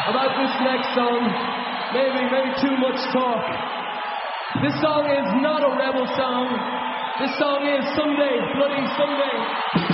about this next song. Maybe too much talk. This song is not a rebel song. This song is Someday, Bloody Someday.